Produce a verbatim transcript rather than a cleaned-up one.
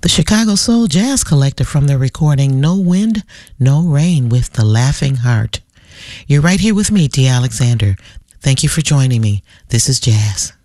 the Chicago Soul Jazz Collective from their recording No Wind, No Rain with The Laughing Heart. You're right here with me, Dee Alexander. Thank you for joining me. This is Jazz.